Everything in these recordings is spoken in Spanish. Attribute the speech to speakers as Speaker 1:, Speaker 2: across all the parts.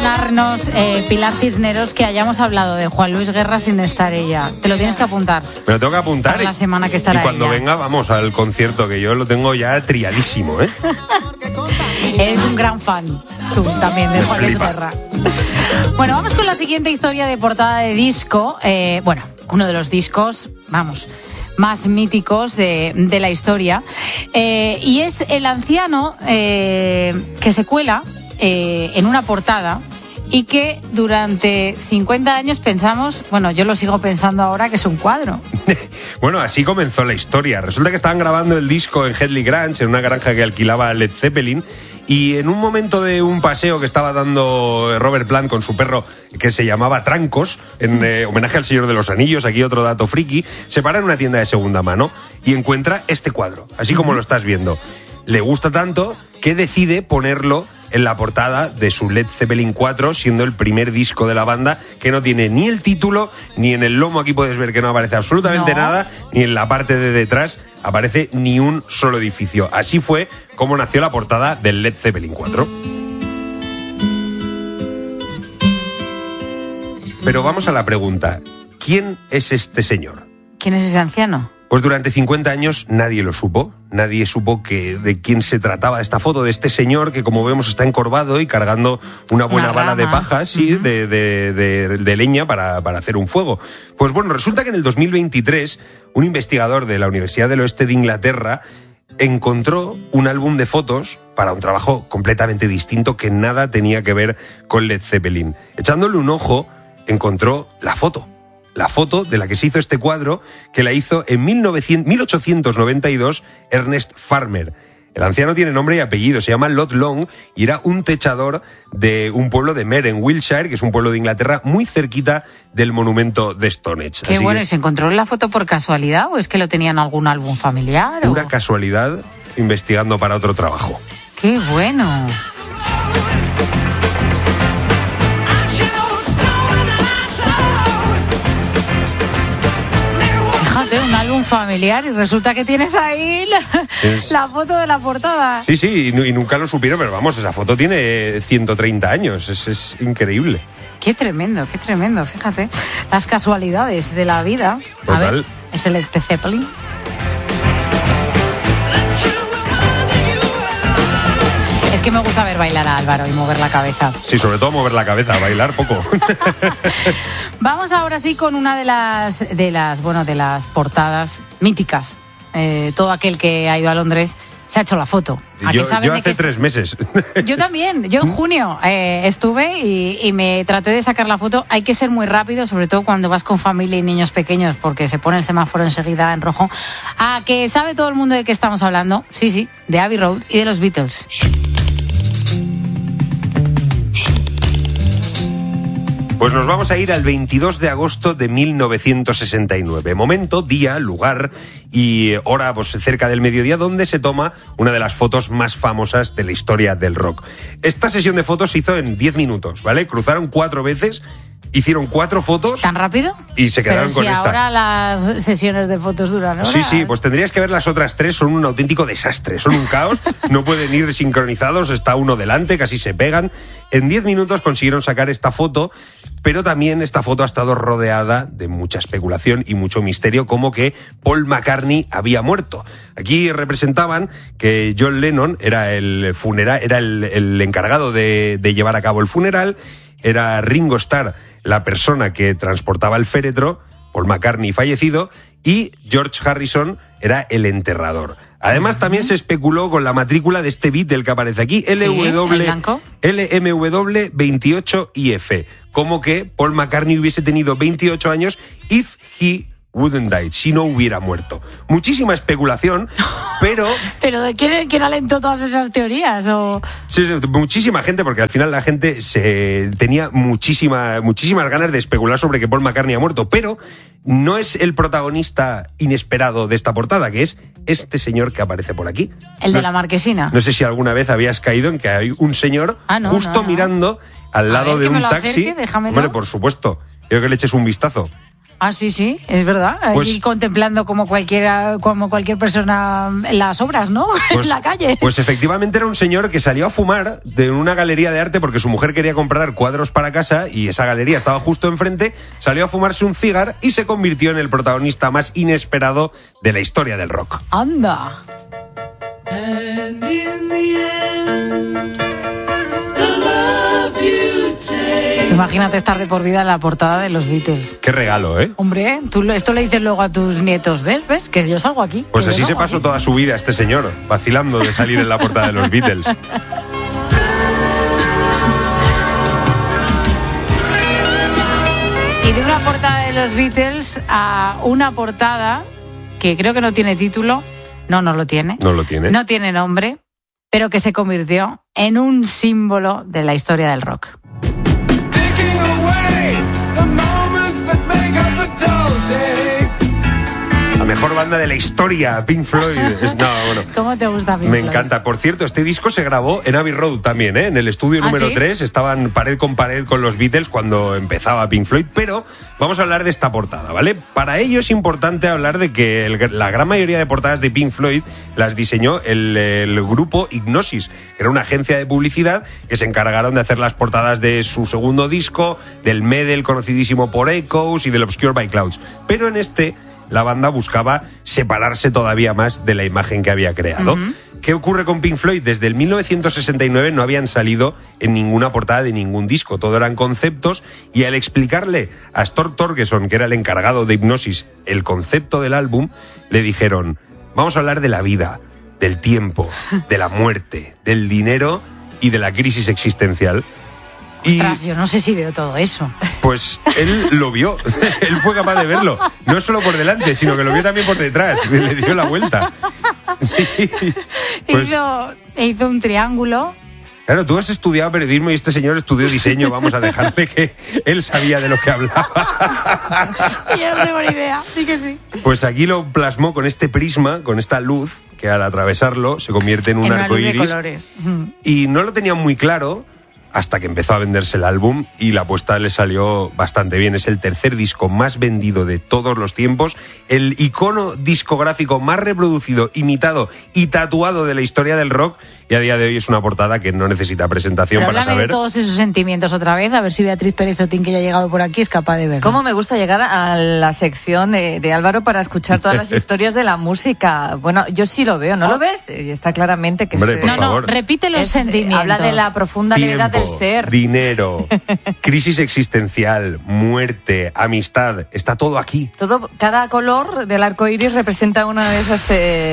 Speaker 1: avisarnos, Pilar Cisneros, que hayamos hablado de Juan Luis Guerra sin estar ella. Te lo tienes que apuntar.
Speaker 2: Me lo tengo que apuntar.
Speaker 1: Para la semana que estará
Speaker 2: y cuando
Speaker 1: ella.
Speaker 2: venga, vamos al concierto, que yo lo tengo ya triadísimo, ¿eh?
Speaker 1: Eres un gran fan, tú también, de Juan Luis Guerra. Bueno, vamos con la siguiente historia de portada de disco. Uno de los discos, más míticos de la historia. Y es el anciano que se cuela en una portada y que durante 50 años pensamos, yo lo sigo pensando ahora, que es un cuadro.
Speaker 2: Bueno, así comenzó la historia. Resulta que estaban grabando el disco en Headley Grange, en una granja que alquilaba Led Zeppelin, y en un momento de un paseo que estaba dando Robert Plant con su perro, que se llamaba Trancos, en homenaje al Señor de los Anillos, aquí otro dato friki, se para en una tienda de segunda mano y encuentra este cuadro, así como lo estás viendo. Le gusta tanto que decide ponerlo en la portada de su Led Zeppelin 4, siendo el primer disco de la banda que no tiene ni el título, ni en el lomo aquí puedes ver que no aparece absolutamente nada, ni en la parte de detrás aparece ni un solo edificio. Así fue como nació la portada del Led Zeppelin 4. Pero vamos a la pregunta, ¿quién es este señor?
Speaker 1: ¿Quién es ese anciano?
Speaker 2: Pues durante 50 años nadie lo supo. Nadie supo de quién se trataba esta foto, de este señor que, como vemos, está encorvado y cargando una buena bala de paja, de leña para hacer un fuego. Pues bueno, resulta que en el 2023 un investigador de la Universidad del Oeste de Inglaterra encontró un álbum de fotos para un trabajo completamente distinto que nada tenía que ver con Led Zeppelin. Echándole un ojo, encontró la foto de la que se hizo este cuadro, que la hizo en 1892 Ernest Farmer. El anciano tiene nombre y apellido, se llama Lot Long y era un techador de un pueblo de Mer, en Wiltshire, que es un pueblo de Inglaterra muy cerquita del monumento de Stonehenge.
Speaker 1: Qué bueno, ¿y se encontró la foto por casualidad o es que lo tenían en algún álbum familiar?
Speaker 2: Pura casualidad, investigando para otro trabajo.
Speaker 1: ¡Qué bueno! Un álbum familiar y resulta que tienes ahí la foto de la portada.
Speaker 2: Sí, y nunca lo supieron, pero vamos, esa foto tiene 130 años, es increíble.
Speaker 1: Qué tremendo, fíjate. Las casualidades de la vida.
Speaker 2: Total.
Speaker 1: A ver, ¿es el Led Zeppelin? Es que me gusta ver bailar a Álvaro y mover la cabeza.
Speaker 2: Sí, sobre todo mover la cabeza, bailar poco.
Speaker 1: Vamos ahora sí con una de las portadas míticas. Todo aquel que ha ido a Londres se ha hecho la foto.
Speaker 2: Yo hace 3 meses.
Speaker 1: Yo también, yo en junio estuve y me traté de sacar la foto. Hay que ser muy rápido, sobre todo cuando vas con familia y niños pequeños, porque se pone el semáforo enseguida en rojo. ¿A que sabe todo el mundo de qué estamos hablando? Sí, de Abbey Road y de los Beatles.
Speaker 2: Pues nos vamos a ir al 22 de agosto de 1969. Momento, día, lugar y hora cerca del mediodía, donde se toma una de las fotos más famosas de la historia del rock. Esta sesión de fotos se hizo en 10 minutos, ¿vale? Cruzaron 4 veces, hicieron 4 fotos.
Speaker 1: ¿Tan rápido?
Speaker 2: Y se quedaron con esta.
Speaker 1: Ahora las sesiones de fotos duran horas.
Speaker 2: Sí, pues tendrías que ver las otras 3, son un auténtico desastre, son un caos, no pueden ir sincronizados, está uno delante, casi se pegan. En 10 minutos consiguieron sacar esta foto, pero también esta foto ha estado rodeada de mucha especulación y mucho misterio, como que Paul McCartney había muerto. Aquí representaban que John Lennon era el encargado de llevar a cabo el funeral, era Ringo Starr la persona que transportaba el féretro, Paul McCartney fallecido, y George Harrison era el enterrador. Además, también se especuló con la matrícula de este Beatle que aparece aquí, LMW 28IF, como que Paul McCartney hubiese tenido 28 años if he wouldn't die, si no hubiera muerto. Muchísima especulación, pero...
Speaker 1: ¿Pero de quién alentó todas esas teorías? ¿O?
Speaker 2: Sí, muchísima gente, porque al final la gente tenía muchísimas ganas de especular sobre que Paul McCartney ha muerto, pero no es el protagonista inesperado de esta portada, que es este señor que aparece por aquí.
Speaker 1: ¿El de la marquesina?
Speaker 2: No sé si alguna vez habías caído en que hay un señor mirando al lado de un taxi.
Speaker 1: Acerque,
Speaker 2: hombre, por supuesto. Quiero que le eches un vistazo.
Speaker 1: Ah, sí, es verdad.
Speaker 2: Pues,
Speaker 1: allí contemplando como cualquier persona en las obras, ¿no?
Speaker 2: Pues,
Speaker 1: en la calle.
Speaker 2: Pues efectivamente era un señor que salió a fumar de una galería de arte porque su mujer quería comprar cuadros para casa y esa galería estaba justo enfrente, salió a fumarse un cigar y se convirtió en el protagonista más inesperado de la historia del rock.
Speaker 1: ¡Anda!
Speaker 3: And in the end, the love you take.
Speaker 1: Tú imagínate estar de por vida en la portada de los Beatles.
Speaker 2: Qué regalo, ¿eh?
Speaker 1: Hombre, esto le dices luego a tus nietos, ¿ves? Que yo salgo aquí.
Speaker 2: Pues
Speaker 1: que
Speaker 2: así
Speaker 1: yo
Speaker 2: se
Speaker 1: salgo
Speaker 2: pasó
Speaker 1: aquí.
Speaker 2: toda su vida este señor, vacilando de salir en la portada de los Beatles.
Speaker 1: Y de una portada de los Beatles a una portada que creo que no tiene título. No lo tiene.
Speaker 2: No lo tiene.
Speaker 1: No tiene nombre, pero que se convirtió en un símbolo de la historia del rock.
Speaker 3: Taking away the moments that make up a dull day.
Speaker 2: La mejor banda de la historia, Pink Floyd. Bueno.
Speaker 1: ¿Cómo te gusta Pink
Speaker 2: Me
Speaker 1: Floyd?
Speaker 2: encanta. Por cierto, este disco se grabó en Abbey Road también, ¿eh? En el estudio número
Speaker 1: ¿sí?
Speaker 2: 3. Estaban pared con los Beatles cuando empezaba Pink Floyd. Pero vamos a hablar de esta portada, ¿vale? Para ello es importante hablar de que la gran mayoría de portadas de Pink Floyd las diseñó el grupo Hipgnosis. Era una agencia de publicidad que se encargaron de hacer las portadas de su segundo disco, del Medal, conocidísimo por Echoes, y del Obscured by Clouds. Pero en la banda buscaba separarse todavía más de la imagen que había creado. Uh-huh. ¿Qué ocurre con Pink Floyd? Desde el 1969 no habían salido en ninguna portada de ningún disco, todo eran conceptos, y al explicarle a Storm Thorgerson, que era el encargado de Hipgnosis, el concepto del álbum, le dijeron: vamos a hablar de la vida, del tiempo, de la muerte, del dinero y de la crisis existencial.
Speaker 1: Ostras, yo no sé si veo todo eso.
Speaker 2: Pues él lo vio, él fue capaz de verlo, no solo por delante, sino que lo vio también por detrás, le dio la vuelta. Sí, pues,
Speaker 1: hizo un triángulo.
Speaker 2: Claro, tú has estudiado periodismo y este señor estudió diseño, vamos a dejarle que él sabía de lo que hablaba.
Speaker 1: Y yo no tengo ni idea, sí que sí.
Speaker 2: Pues aquí lo plasmó con este prisma, con esta luz, que al atravesarlo se convierte en un arco iris.
Speaker 1: De colores.
Speaker 2: Y no lo tenía muy claro hasta que empezó a venderse el álbum y la apuesta le salió bastante bien. Es el tercer disco más vendido de todos los tiempos, el icono discográfico más reproducido, imitado y tatuado de la historia del rock, y a día de hoy es una portada que no necesita presentación.
Speaker 1: Pero
Speaker 2: para saber
Speaker 1: de todos esos sentimientos otra vez, a ver si Beatriz Pérez Otín, que ya ha llegado por aquí, es capaz de verlo.
Speaker 4: ¿Cómo me gusta llegar a la sección de Álvaro para escuchar todas las historias de la música? Bueno, yo sí lo veo, ¿no lo ves? Y está claramente que
Speaker 2: Hombre, por favor.
Speaker 1: repite los sentimientos.
Speaker 4: Habla de la profunda levedad del ser.
Speaker 2: Dinero, crisis existencial, muerte, amistad, está todo aquí.
Speaker 4: Cada color del arco iris representa una de esas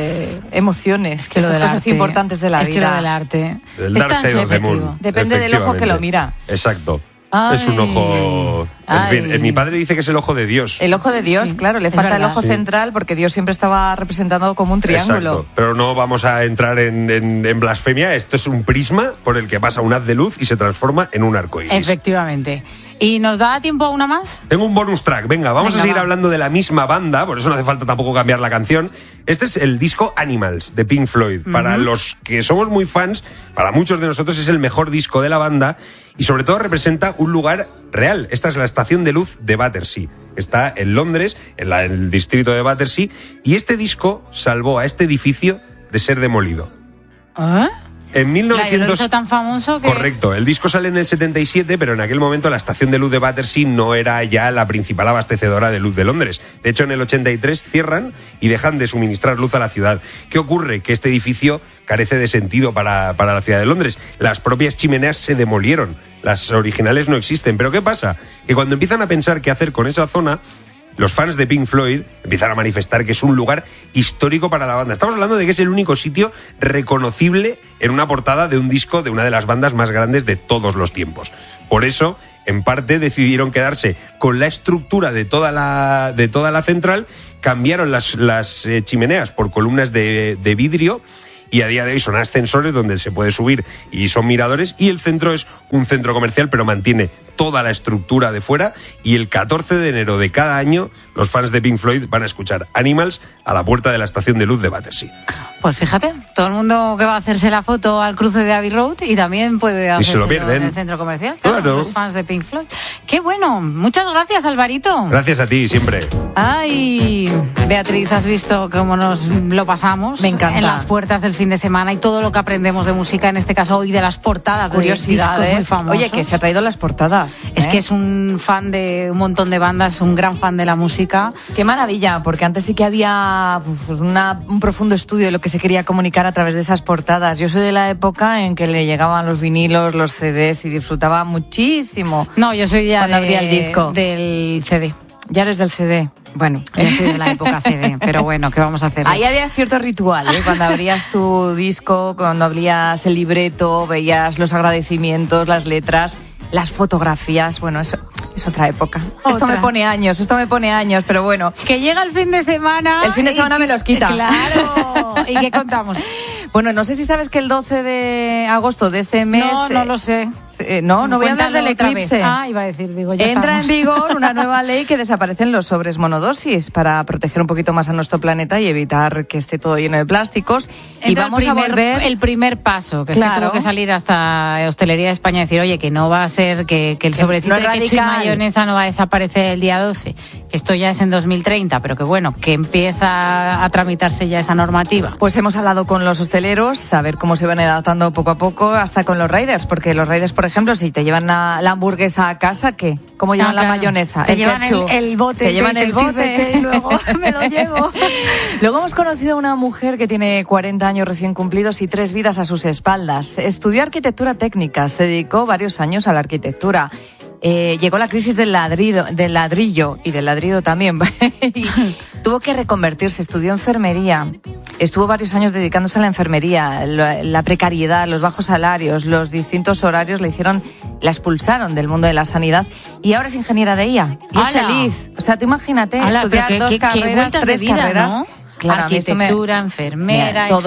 Speaker 4: emociones,
Speaker 1: es que
Speaker 4: esas cosas
Speaker 1: arte,
Speaker 4: importantes de la vida.
Speaker 1: Es que lo del arte.
Speaker 2: El Dark Side of the Moon.
Speaker 4: Depende del ojo que lo mira.
Speaker 2: Exacto.
Speaker 1: Ay,
Speaker 2: es un ojo... En fin, mi padre dice que es el ojo de Dios.
Speaker 4: El ojo de Dios, sí, claro, le falta el ojo central porque Dios siempre estaba representado como un triángulo.
Speaker 2: Exacto, pero no vamos a entrar en blasfemia. Esto es un prisma por el que pasa un haz de luz y se transforma en un arco iris.
Speaker 1: Efectivamente. ¿Y nos da tiempo a una más?
Speaker 2: Tengo un bonus track. Venga, vamos a seguir hablando de la misma banda, por eso no hace falta tampoco cambiar la canción. Este es el disco Animals de Pink Floyd. Para los que somos muy fans, para muchos de nosotros es el mejor disco de la banda y sobre todo representa un lugar real. Esta es la estación de luz de Battersea. Está en Londres, en el distrito de Battersea, y este disco salvó a este edificio de ser demolido.
Speaker 1: ¿Eh?
Speaker 2: En 1900...
Speaker 1: Lo hizo tan famoso que...
Speaker 2: Correcto, el disco sale en el 77, pero en aquel momento la estación de luz de Battersea no era ya la principal abastecedora de luz de Londres. De hecho, en el 83 cierran y dejan de suministrar luz a la ciudad. ¿Qué ocurre? Que este edificio carece de sentido para la ciudad de Londres. Las propias chimeneas se demolieron, las originales no existen. ¿Pero qué pasa? Que cuando empiezan a pensar qué hacer con esa zona, los fans de Pink Floyd empiezan a manifestar que es un lugar histórico para la banda. Estamos hablando de que es el único sitio reconocible en una portada de un disco de una de las bandas más grandes de todos los tiempos. Por eso, en parte, decidieron quedarse con la estructura de toda la central, cambiaron las chimeneas por columnas de vidrio, y a día de hoy son ascensores donde se puede subir y son miradores, y el centro es un centro comercial, pero mantiene toda la estructura de fuera, y el 14 de enero de cada año los fans de Pink Floyd van a escuchar Animals a la puerta de la estación de luz de Battersea.
Speaker 1: Pues fíjate, todo el mundo que va a hacerse la foto al cruce de Abbey Road y también puede hacerlo en el centro comercial.
Speaker 2: Claro.
Speaker 1: Los fans de Pink Floyd. ¡Qué bueno! Muchas gracias, Alvarito.
Speaker 2: Gracias a ti, siempre.
Speaker 1: Ay, Beatriz, has visto cómo nos lo pasamos.
Speaker 4: Me encanta.
Speaker 1: En las puertas del fin de semana y todo lo que aprendemos de música, en este caso hoy de las portadas de
Speaker 4: Curiosidades.
Speaker 1: discos muy famosos.
Speaker 4: Oye, que se ha traído las portadas.
Speaker 1: Es que es un fan de un montón de bandas, un gran fan de la música.
Speaker 4: Qué maravilla, porque antes sí que había pues, un profundo estudio de lo que se quería comunicar a través de esas portadas. Yo soy de la época en que le llegaban los vinilos, los CDs y disfrutaba muchísimo.
Speaker 1: No, yo soy ya
Speaker 4: cuando abría el disco.
Speaker 1: Del CD.
Speaker 4: Ya eres del CD. Bueno,
Speaker 1: yo soy de la época CD, pero bueno, ¿qué vamos a hacer?
Speaker 4: Ahí había cierto ritual, ¿eh? Cuando abrías tu disco, cuando abrías el libreto, veías los agradecimientos, las letras, las fotografías. Bueno, eso es otra época. Esto me pone años, pero bueno.
Speaker 1: Que llega el fin de semana.
Speaker 4: El fin de semana me los quita.
Speaker 1: Claro. ¿Y qué contamos?
Speaker 4: Bueno, no sé si sabes que el 12 de agosto de este mes...
Speaker 1: No lo sé.
Speaker 4: No voy a hablar del eclipse.
Speaker 1: Iba a decir, ya
Speaker 4: entra
Speaker 1: estamos.
Speaker 4: en vigor una nueva ley que desaparecen los sobres monodosis para proteger un poquito más a nuestro planeta y evitar que esté todo lleno de plásticos. Y vamos a volver...
Speaker 1: El primer paso, que es que tuvo que salir hasta Hostelería de España y decir, oye, que no va a ser, que el sobrecito de ketchup y mayonesa no va a desaparecer el día 12. Que esto ya es en 2030, pero que bueno, que empieza a tramitarse ya esa normativa.
Speaker 4: Pues hemos hablado con los hosteleros, a ver cómo se van adaptando poco a poco, hasta con los riders, porque los riders, por ejemplo, si te llevan la hamburguesa a casa, ¿qué? ¿Cómo llevan la mayonesa?
Speaker 1: Te llevan el bote.
Speaker 4: Te llevan el bote
Speaker 1: y luego me lo llevo.
Speaker 4: Luego hemos conocido a una mujer que tiene 40 años recién cumplidos y 3 vidas a sus espaldas. Estudió arquitectura técnica, se dedicó varios años a la arquitectura. Llegó la crisis del ladrillo y del ladrillo también. Y tuvo que reconvertirse, estudió enfermería. Estuvo varios años dedicándose a la enfermería. La precariedad, los bajos salarios, los distintos horarios la expulsaron del mundo de la sanidad y ahora es ingeniera de IA. Y es feliz. O sea, tú imagínate estudiar dos carreras, 3 carreras.
Speaker 1: ¿No?
Speaker 4: Claro,
Speaker 1: arquitectura, enfermera,
Speaker 4: todo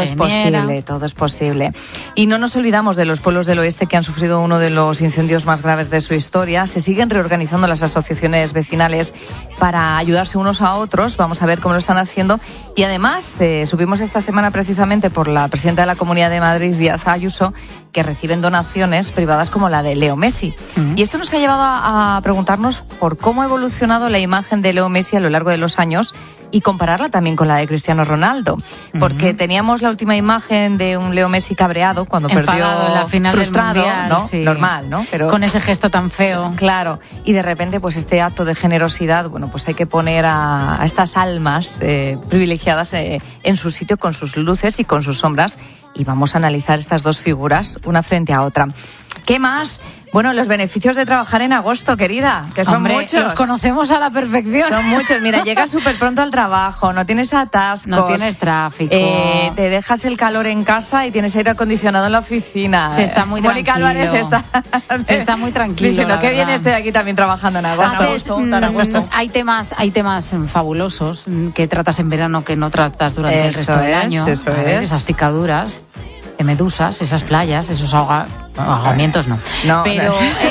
Speaker 4: es posible. Y no nos olvidamos de los pueblos del oeste que han sufrido uno de los incendios más graves de su historia. Se siguen reorganizando las asociaciones vecinales para ayudarse unos a otros. Vamos a ver cómo lo están haciendo. Y además, subimos esta semana precisamente por la presidenta de la Comunidad de Madrid, Díaz Ayuso, que reciben donaciones privadas como la de Leo Messi. Y esto nos ha llevado a preguntarnos por cómo ha evolucionado la imagen de Leo Messi a lo largo de los años y compararla también con la de Cristiano Ronaldo. Porque teníamos la última imagen de un Leo Messi cabreado cuando
Speaker 1: enfadado
Speaker 4: perdió,
Speaker 1: en la final
Speaker 4: frustrado,
Speaker 1: del Mundial,
Speaker 4: ¿no?
Speaker 1: Sí.
Speaker 4: Normal, ¿no? Pero
Speaker 1: con ese gesto tan feo.
Speaker 4: Claro. Y de repente, pues este acto de generosidad, bueno, pues hay que poner a estas almas privilegiadas en su sitio con sus luces y con sus sombras. Y vamos a analizar estas dos figuras, una frente a otra. ¿Qué más? Bueno, los beneficios de trabajar en agosto, querida, que son muchos.
Speaker 1: Los conocemos a la perfección.
Speaker 4: Son muchos. Mira, llegas súper pronto al trabajo, no tienes atascos.
Speaker 1: No tienes tráfico.
Speaker 4: Te dejas el calor en casa y tienes aire acondicionado en la oficina.
Speaker 1: Se está muy
Speaker 4: Mónica
Speaker 1: tranquilo.
Speaker 4: Álvarez
Speaker 1: está muy tranquilo.
Speaker 4: Diciendo que bien estoy aquí también trabajando en agosto.
Speaker 1: Hay temas fabulosos que tratas en verano que no tratas durante el resto del año.
Speaker 4: Eso es.
Speaker 1: Esas picaduras de medusas, esas playas, esos ahogamientos no. Pero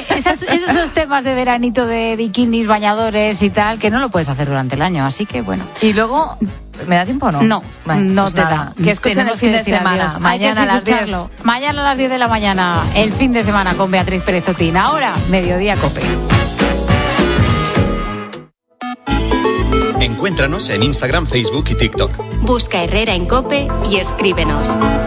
Speaker 1: esos temas de veranito de bikinis, bañadores y tal, que no lo puedes hacer durante el año, así que bueno.
Speaker 4: Y luego, ¿me da tiempo o no?
Speaker 1: No,
Speaker 4: bueno,
Speaker 1: no
Speaker 4: pues
Speaker 1: te
Speaker 4: nada.
Speaker 1: da.
Speaker 4: Que escuchen el fin de semana. Mañana a las 10.
Speaker 1: Mañana a las 10 de la mañana, el fin de semana con Beatriz Pérez Otín. Ahora, Mediodía Cope.
Speaker 5: Encuéntranos en Instagram, Facebook y TikTok.
Speaker 6: Busca Herrera en Cope y escríbenos.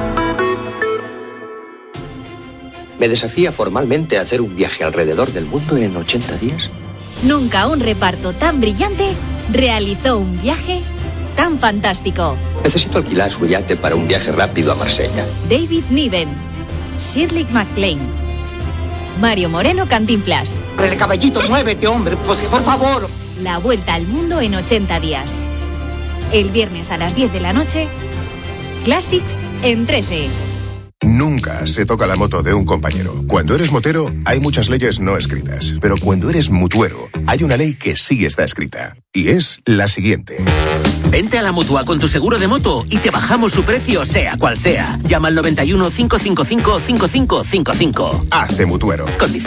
Speaker 7: ¿Me desafía formalmente a hacer un viaje alrededor del mundo en 80 días?
Speaker 8: Nunca un reparto tan brillante realizó un viaje tan fantástico.
Speaker 7: Necesito alquilar su yate para un viaje rápido a Marsella.
Speaker 8: David Niven, Shirley MacLaine, Mario Moreno Cantinflas.
Speaker 9: El caballito, muévete, hombre, pues que por favor.
Speaker 8: La vuelta al mundo en 80 días. El viernes a las 10 de la noche, Classics en 13.
Speaker 10: Nunca se toca la moto de un compañero. Cuando eres motero, hay muchas leyes no escritas. Pero cuando eres mutuero, hay una ley que sí está escrita. Y es la siguiente.
Speaker 11: Vente a la Mutua con tu seguro de moto y te bajamos su precio, sea cual sea. Llama al 91 555 5555.
Speaker 10: Hazte mutuero.